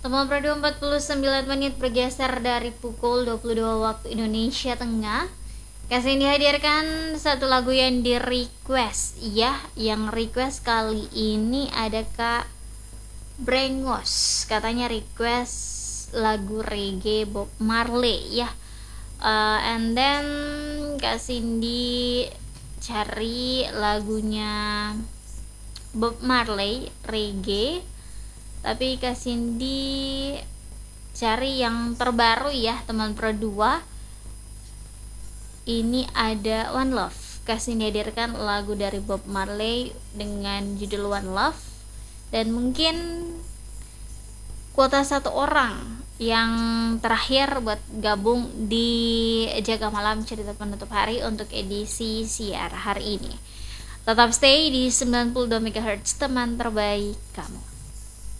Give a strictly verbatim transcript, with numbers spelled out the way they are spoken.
Teman Pro empat puluh sembilan menit bergeser dari pukul dua puluh dua waktu Indonesia Tengah. Kasih dihadirkan satu lagu yang di request. Ya, yang request kali ini ada Kak Brengos. Katanya request lagu reggae Bob Marley ya. Uh, and then Kak Cindy cari lagunya Bob Marley reggae, tapi Kak Cindy cari yang terbaru ya teman Pro dua. Ini ada One Love. Kak Cindy hadirkan lagu dari Bob Marley dengan judul One Love. Dan mungkin kuota satu orang yang terakhir buat gabung di Jaga Malam Cerita Penutup Hari untuk edisi siar hari ini. Tetap stay di sembilan puluh dua megahertz, teman terbaik kamu.